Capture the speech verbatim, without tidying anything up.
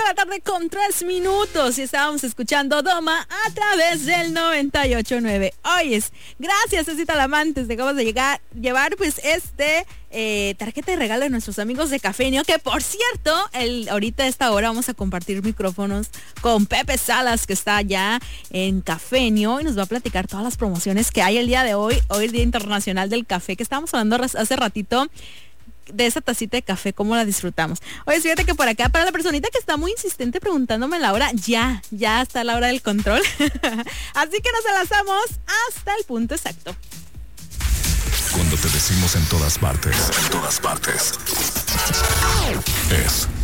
la tarde con tres minutos y estábamos escuchando Doma a través del noventa y ocho punto nueve. Oyes, gracias Ceci Talamantes, te acabas de llegar, llevar pues este eh, tarjeta de regalo de nuestros amigos de Cafenio, que por cierto, el, ahorita a esta hora vamos a compartir micrófonos con Pepe Salas, que está allá en Cafenio y nos va a platicar todas las promociones que hay el día de hoy, hoy el Día Internacional del Café, que estábamos hablando hace ratito de esa tacita de café, cómo la disfrutamos. Oye, fíjate que por acá, para la personita que está muy insistente preguntándome la hora, ya, ya está la hora del control. Así que nos enlazamos hasta el punto exacto. Cuando te decimos en todas partes, en todas partes, es